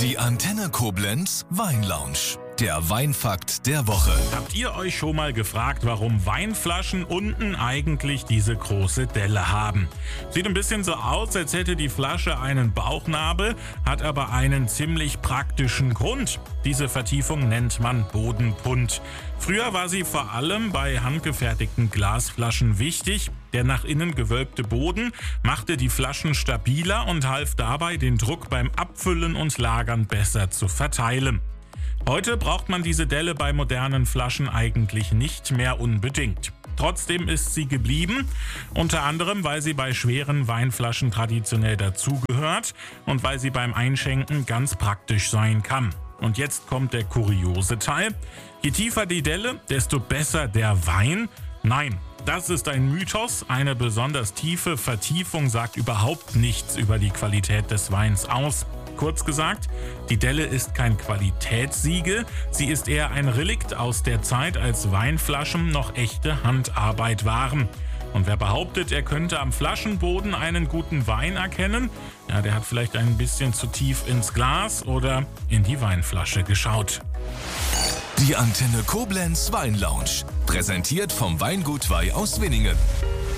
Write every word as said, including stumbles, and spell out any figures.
Die Antenne Koblenz Weinlounge. Der Weinfakt der Woche. Habt ihr euch schon mal gefragt, warum Weinflaschen unten eigentlich diese große Delle haben? Sieht ein bisschen so aus, als hätte die Flasche einen Bauchnabel, hat aber einen ziemlich praktischen Grund. Diese Vertiefung nennt man Bodenpunt. Früher war sie vor allem bei handgefertigten Glasflaschen wichtig. Der nach innen gewölbte Boden machte die Flaschen stabiler und half dabei, den Druck beim Abfüllen und Lagern besser zu verteilen. Heute braucht man diese Delle bei modernen Flaschen eigentlich nicht mehr unbedingt. Trotzdem ist sie geblieben, unter anderem, weil sie bei schweren Weinflaschen traditionell dazugehört und weil sie beim Einschenken ganz praktisch sein kann. Und jetzt kommt der kuriose Teil. Je tiefer die Delle, desto besser der Wein? Nein, das ist ein Mythos. Eine besonders tiefe Vertiefung sagt überhaupt nichts über die Qualität des Weins aus. Kurz gesagt, die Delle ist kein Qualitätssiegel, sie ist eher ein Relikt aus der Zeit, als Weinflaschen noch echte Handarbeit waren. Und wer behauptet, er könnte am Flaschenboden einen guten Wein erkennen, ja, der hat vielleicht ein bisschen zu tief ins Glas oder in die Weinflasche geschaut. Die Antenne Koblenz Weinlounge. Präsentiert vom Weingut Weih aus Winningen.